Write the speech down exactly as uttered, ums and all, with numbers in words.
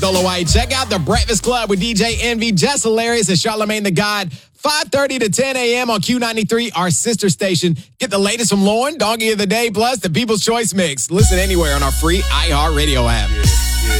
Dolo White. Check out The Breakfast Club with D J Envy, Jess Hilarious, and Charlamagne the God. five thirty to ten a.m. on Q ninety-three, our sister station. Get the latest from Lauren, Doggy of the Day, plus the People's Choice Mix. Listen anywhere on our free iHeartRadio app. Yeah.